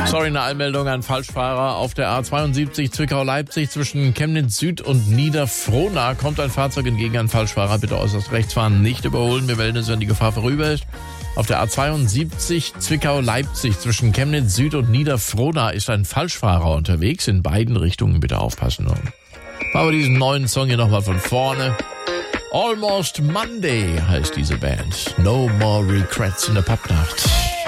Sorry, eine Einmeldung an Falschfahrer. Auf der A72 Zwickau-Leipzig zwischen Chemnitz Süd und Niederfrohna kommt ein Fahrzeug entgegen, ein Falschfahrer. Bitte äußerst rechts fahren, nicht überholen. Wir melden es, wenn die Gefahr vorüber ist. Auf der A72 Zwickau-Leipzig zwischen Chemnitz Süd und Niederfrohna ist ein Falschfahrer unterwegs. In beiden Richtungen bitte aufpassen. Machen wir diesen neuen Song hier nochmal von vorne. Almost Monday heißt diese Band. No more regrets in der Pappnacht.